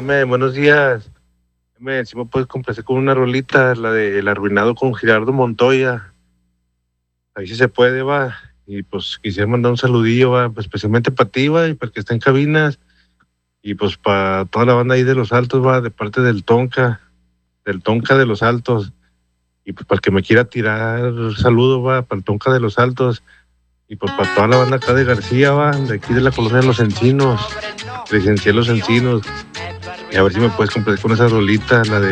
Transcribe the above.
Buenos días. Si me puedes complacer con una rolita, la de El Arruinado con Gerardo Montoya. Ahí sí se puede, va. Y pues quisiera mandar un saludillo, va, pues, especialmente para ti, va, y para el que está en cabinas. Y pues para toda la banda ahí de Los Altos, va, de parte del Tonka de Los Altos. Y pues para el que me quiera tirar saludo, va, para el Tonka de Los Altos. Y pues para toda la banda acá de García, va, de aquí de la colonia de Los Encinos. Licencié Los Encinos. Y a ver si me puedes complacer con esa rolita, la de